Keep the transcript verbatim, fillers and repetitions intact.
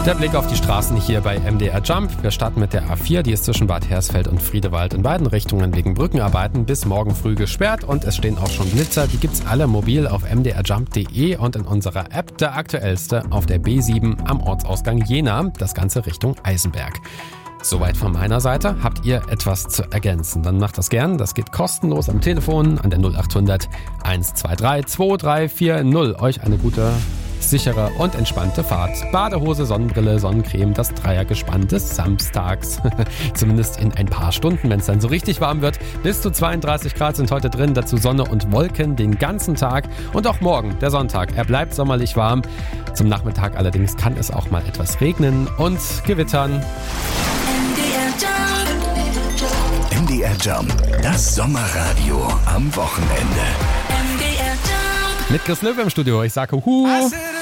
Der Blick auf die Straßen hier bei M D R Jump. Wir starten mit der A vier, die ist zwischen Bad Hersfeld und Friedewald in beiden Richtungen wegen Brückenarbeiten bis morgen früh gesperrt und es stehen auch schon Blitzer. Die gibt's alle mobil auf m d r jump punkt d e und in unserer App. Der aktuellste auf der B sieben am Ortsausgang Jena, das Ganze Richtung Eisenberg. Soweit von meiner Seite. Habt ihr etwas zu ergänzen? Dann macht das gern. Das geht kostenlos am Telefon an der null acht hundert eins zwei drei zwei drei vier null. Euch eine gute, sichere und entspannte Fahrt. Badehose, Sonnenbrille, Sonnencreme, das Dreiergespann des Samstags. Zumindest in ein paar Stunden, wenn es dann so richtig warm wird. Bis zu zweiunddreißig Grad sind heute drin, dazu Sonne und Wolken den ganzen Tag. Und auch morgen, der Sonntag, er bleibt sommerlich warm. Zum Nachmittag allerdings kann es auch mal etwas regnen und gewittern. M D R Jump, das Sommerradio am Wochenende. Mit Chris Löwe im Studio. Ich sage Huhu.